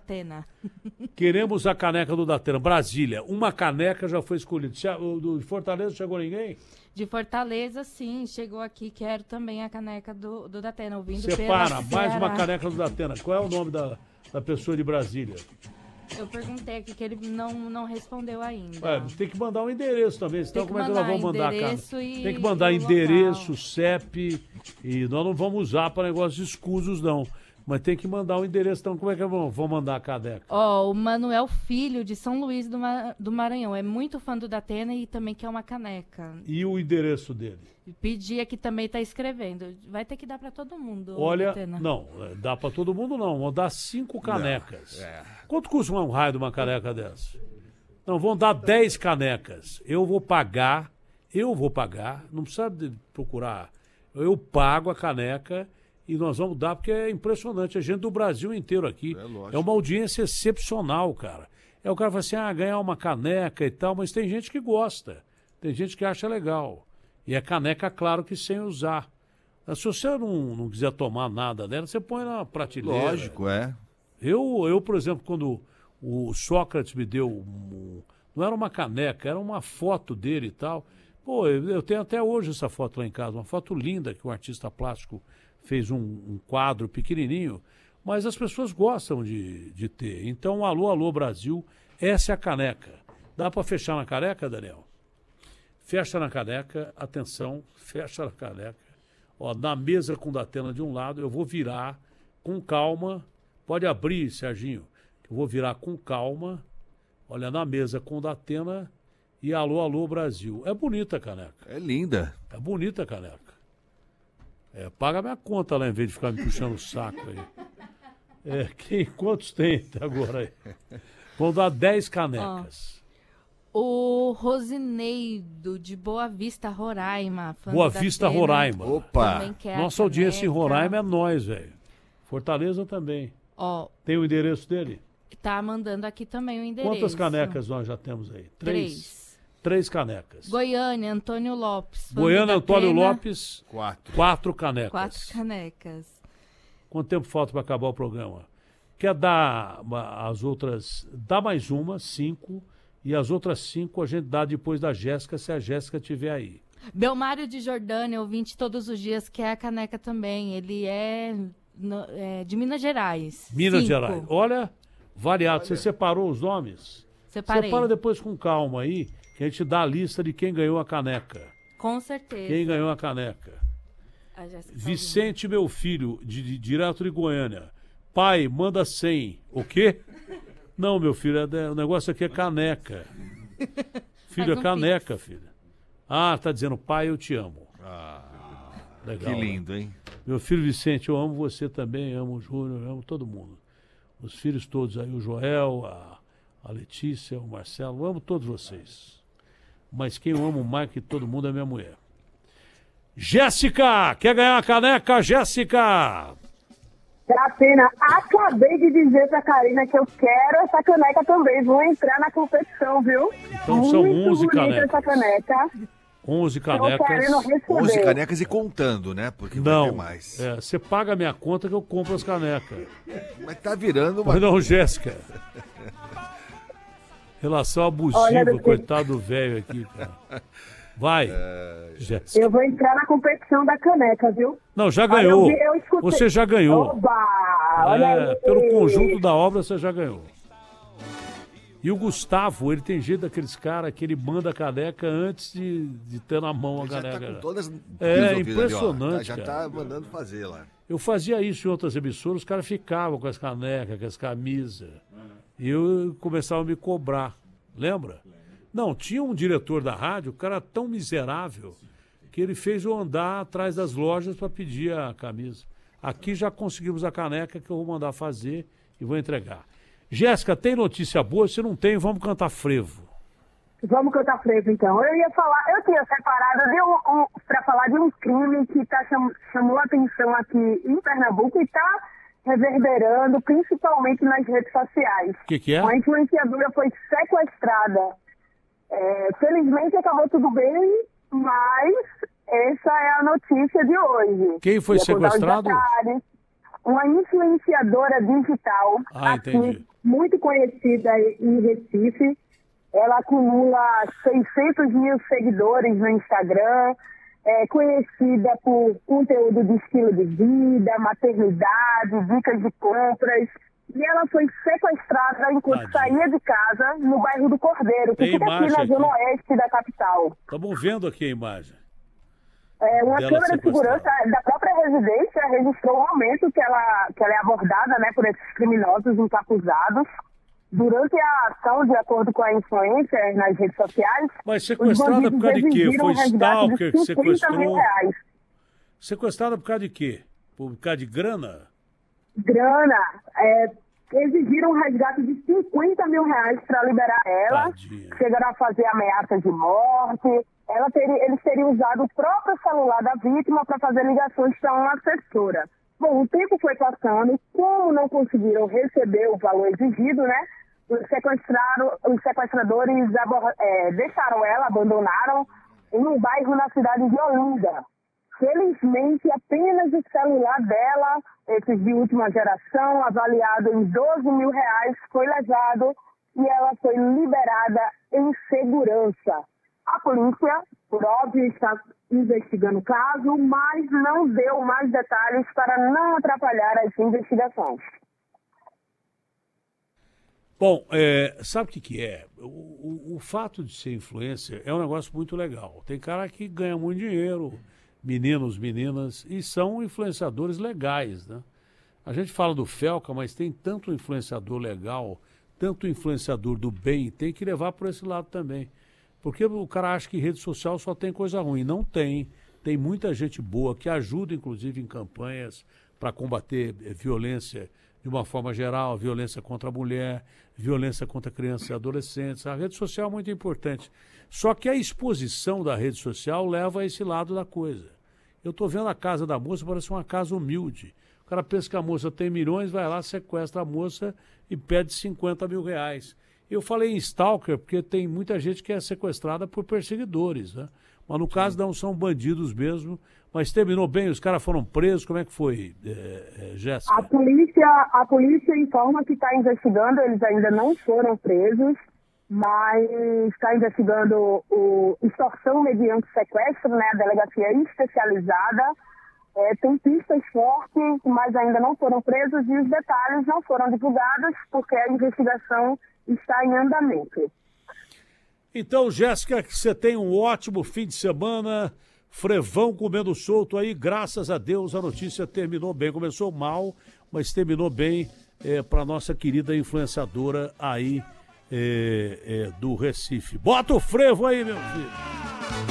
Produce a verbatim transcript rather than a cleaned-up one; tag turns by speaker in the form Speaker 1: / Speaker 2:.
Speaker 1: Datena.
Speaker 2: Queremos a caneca do Datena. Brasília, uma caneca já foi escolhida. O do Fortaleza chegou ninguém?
Speaker 1: De Fortaleza, sim, chegou aqui. Quero também a caneca do, do Datena, ouvindo
Speaker 2: Separa,
Speaker 1: pela
Speaker 2: mais
Speaker 1: Ceará.
Speaker 2: uma caneca do Datena. Qual é o nome da, da pessoa de Brasília?
Speaker 1: Eu perguntei aqui que ele não, não respondeu ainda.
Speaker 2: É, tem que mandar um endereço também, senão
Speaker 1: Tem que
Speaker 2: como é que nós vamos mandar, cara?
Speaker 1: e-
Speaker 2: Tem que mandar
Speaker 1: e o
Speaker 2: endereço,
Speaker 1: local.
Speaker 2: C E P, e nós não vamos usar para negócios escusos, não. Mas tem que mandar o endereço, então como é que eu vou, vou mandar a caneca?
Speaker 1: Ó, o Manuel Filho, de São Luís do, Ma- do Maranhão, é muito fã do Datena e também quer uma caneca.
Speaker 2: E o endereço dele?
Speaker 1: Pedi aqui também, tá escrevendo. Vai ter que dar pra todo mundo,
Speaker 2: Olha,
Speaker 1: Datena.
Speaker 2: não, é, dá para todo mundo não, vão dar cinco canecas.
Speaker 3: Não, é.
Speaker 2: Quanto custa um raio de uma caneca dessa? Não, vão dar dez canecas. Eu vou pagar, eu vou pagar, não precisa de procurar. Eu pago a caneca e nós vamos dar, porque é impressionante. A gente do Brasil inteiro aqui.
Speaker 3: É lógico.
Speaker 2: É uma audiência excepcional, cara. É o cara fala assim, ah, ganhar uma caneca e tal, mas tem gente que gosta. Tem gente que acha legal. E é caneca, claro, que sem usar. Se você não, não quiser tomar nada dela, você põe na prateleira.
Speaker 3: Lógico, é.
Speaker 2: Eu, eu, por exemplo, quando o Sócrates me deu, um, não era uma caneca, era uma foto dele e tal. Pô, eu, eu tenho até hoje essa foto lá em casa, uma foto linda que um artista plástico fez um, um quadro pequenininho, mas as pessoas gostam de, de ter. Então, alô, alô, Brasil, essa é a caneca. Dá para fechar na caneca, Daniel? Fecha na caneca, atenção, fecha na caneca. Ó, na mesa com o Datena de um lado, eu vou virar com calma. Pode abrir, Serginho, que eu vou virar com calma. Olha, na mesa com o Datena e alô, alô, Brasil. É bonita a caneca.
Speaker 3: É linda.
Speaker 2: É bonita a caneca. É, paga minha conta lá em vez de ficar me puxando o saco aí. É, quem, quantos tem até agora aí? Vão dar dez canecas.
Speaker 1: O Rosineiro, de Boa Vista, Roraima. fã
Speaker 2: Boa
Speaker 1: do
Speaker 2: Vista,
Speaker 1: Datena,
Speaker 2: Roraima.
Speaker 3: Opa!
Speaker 1: também quer a
Speaker 2: Nossa audiência em
Speaker 1: caneca.
Speaker 2: Roraima é nós, velho. Fortaleza também.
Speaker 1: Ó,
Speaker 2: Tem o endereço dele?
Speaker 1: tá mandando aqui também o endereço.
Speaker 2: Quantas canecas nós já temos aí?
Speaker 1: Três.
Speaker 2: Três canecas.
Speaker 1: Goiânia, Antônio Lopes. fã do
Speaker 2: Goiânia, Antônio
Speaker 1: Datena,
Speaker 2: Lopes,
Speaker 3: Quatro.
Speaker 2: quatro canecas.
Speaker 1: Quatro canecas.
Speaker 2: Quanto tempo falta para acabar o programa? Quer dar uma- as outras... Dá mais uma, cinco, e as outras cinco a gente dá depois da Jéssica, se a Jéssica estiver aí.
Speaker 1: Belmário de Jordânia, ouvinte todos os dias, quer a caneca também. Ele é, no- é de Minas Gerais.
Speaker 2: Minas
Speaker 1: Cinco.
Speaker 2: Gerais. Olha, variado. Você separou os nomes?
Speaker 1: Separei.
Speaker 2: Separa depois com calma aí, que a gente dá a lista de quem ganhou a caneca.
Speaker 1: Com certeza.
Speaker 2: Quem ganhou a caneca?
Speaker 1: A Jéssica
Speaker 2: Vicente, meu filho, de, de- direto de Goiânia. Pai, manda cem. O quê? Não, meu filho, é de- o negócio aqui é caneca. Filho,
Speaker 1: Faz
Speaker 2: é
Speaker 1: um
Speaker 2: caneca, filho. Ah, tá dizendo, pai, eu te amo. Legal,
Speaker 3: Que
Speaker 2: né?
Speaker 3: lindo, hein?
Speaker 2: Meu filho Vicente, eu amo você também, amo o Júnior, eu amo todo mundo. Os filhos todos aí, o Joel, a, a Letícia, o Marcelo, eu amo todos vocês. Mas quem eu amo mais que todo mundo é minha mulher. Jéssica! Quer ganhar a caneca, Jéssica?
Speaker 4: Datena, acabei de dizer pra Karina que eu quero essa caneca também. Vou entrar na competição, viu?
Speaker 2: Então são
Speaker 4: Muito
Speaker 2: onze
Speaker 4: bonita
Speaker 2: canecas.
Speaker 4: essa caneca.
Speaker 2: onze
Speaker 4: Tô
Speaker 2: canecas.
Speaker 4: querendo receber.
Speaker 3: Onze canecas e contando, né? Porque vai
Speaker 2: Não,
Speaker 3: ter mais.
Speaker 2: é, você paga a minha conta que eu compro as canecas.
Speaker 3: Mas tá virando uma...
Speaker 2: Mas não, Jéssica. Relação abusiva,
Speaker 4: Olha, meu filho.
Speaker 2: coitado do velho aqui, cara. Vai, Jéssica.
Speaker 4: Eu vou entrar na competição da caneca, viu?
Speaker 2: Não, já
Speaker 4: Olha,
Speaker 2: ganhou.
Speaker 4: eu vi- eu escutei.
Speaker 2: Você já ganhou.
Speaker 4: Oba! Olha
Speaker 2: É,
Speaker 4: aí.
Speaker 2: pelo conjunto da obra você já ganhou. E o Gustavo, ele tem jeito daqueles caras que ele manda a caneca antes de, de ter na mão a
Speaker 3: Já tá
Speaker 2: caneca.
Speaker 3: com todas
Speaker 2: É,
Speaker 3: resolvidas ali, ó.
Speaker 2: impressionante,
Speaker 3: Tá- Já
Speaker 2: cara.
Speaker 3: tá mandando fazer lá.
Speaker 2: Eu fazia isso em outras emissoras, os caras ficavam com as canecas, com as camisas. E eu começava a me cobrar. Lembra? Não, tinha um diretor da rádio, o cara era tão miserável, que ele fez eu andar atrás das lojas para pedir a camisa. Aqui já conseguimos a caneca que eu vou mandar fazer e vou entregar. Jéssica, tem notícia boa? Se não tem, vamos cantar frevo.
Speaker 4: Vamos cantar frevo, então. Eu ia falar, eu tinha separado de um, um, para falar de um crime que tá, cham, chamou a atenção aqui em Pernambuco e está reverberando, principalmente nas redes sociais.
Speaker 2: O que, que é?
Speaker 4: Uma influenciadora foi sequestrada. É, felizmente acabou tudo bem, mas essa é a notícia de hoje.
Speaker 2: Quem foi
Speaker 4: Ia contar os
Speaker 2: sequestrado?
Speaker 4: detalhes. Uma influenciadora digital
Speaker 2: Ah,
Speaker 4: aqui
Speaker 2: entendi.
Speaker 4: muito conhecida em Recife. Ela acumula seiscentos mil seguidores no Instagram, é conhecida por conteúdo de estilo de vida, maternidade, dicas de compras. E ela foi sequestrada enquanto
Speaker 2: Tadinha.
Speaker 4: saía de casa no bairro do Cordeiro, que
Speaker 2: Tem
Speaker 4: fica aqui
Speaker 2: imagem
Speaker 4: na
Speaker 2: aqui.
Speaker 4: zona oeste da capital.
Speaker 2: Estamos vendo aqui a imagem.
Speaker 4: É, uma
Speaker 2: Dela
Speaker 4: câmera de segurança
Speaker 2: sequestrada.
Speaker 4: da própria residência registrou o momento que ela, que ela é abordada, né, por esses criminosos encapuzados. Durante a ação, de acordo com a influência nas redes sociais,
Speaker 2: Mas
Speaker 4: os
Speaker 2: sequestrada
Speaker 4: bandidos
Speaker 2: por causa de quê?
Speaker 4: exigiram
Speaker 2: Foi
Speaker 4: um resgate
Speaker 2: stalker
Speaker 4: de
Speaker 2: que
Speaker 4: cinquenta mil
Speaker 2: sequestrou?
Speaker 4: reais.
Speaker 2: Sequestrada por causa de quê? Por causa de grana?
Speaker 4: Grana, é, exigiram um resgate de cinquenta mil reais para liberar ela.
Speaker 2: Tadinha.
Speaker 4: Chegaram a fazer ameaças de morte. Ela teria, eles teriam usado o próprio celular da vítima para fazer ligações para uma assessora. Bom, o tempo foi passando, como não conseguiram receber o valor exigido, né? Os, sequestraram, os sequestradores abor- é, deixaram ela, abandonaram em um bairro na cidade de Olinda. Felizmente, apenas o celular dela, esses de última geração, avaliado em doze mil reais, foi levado e ela foi liberada em segurança. A polícia, por óbvio, está investigando o caso, mas não deu mais detalhes para não atrapalhar as investigações.
Speaker 2: Bom, é, sabe o que, que é? O, o, o fato de ser influencer é um negócio muito legal. Tem cara que ganha muito dinheiro, meninos, meninas, e são influenciadores legais, né? A gente fala do Felca, mas tem tanto influenciador legal, tanto influenciador do bem, tem que levar por esse lado também. Porque o cara acha que rede social só tem coisa ruim. Não tem. Tem muita gente boa que ajuda, inclusive, em campanhas para combater eh, violência de uma forma geral, violência contra a mulher, violência contra crianças e adolescentes. A rede social é muito importante. Só que a exposição da rede social leva a esse lado da coisa. Eu estou vendo a casa da moça, parece uma casa humilde. O cara pensa que a moça tem milhões, vai lá, sequestra a moça e pede cinquenta mil reais. Eu falei em stalker porque tem muita gente que é sequestrada por perseguidores, né? Mas no caso não são bandidos mesmo. Mas terminou bem, os caras foram presos, como é que foi, é, é, Jéssica?
Speaker 4: A polícia, a polícia informa que está investigando, eles ainda não foram presos, mas está investigando o extorsão mediante sequestro, né? A delegacia especializada. É, tem pistas fortes, mas ainda não foram presos e os detalhes não foram divulgados porque a investigação está em andamento.
Speaker 2: Então, Jéssica, que você tem um ótimo fim de semana, frevão comendo solto aí, graças a Deus a notícia terminou bem, começou mal, mas terminou bem é, para nossa querida influenciadora aí é, é, do Recife. Bota o frevo aí, meu filho!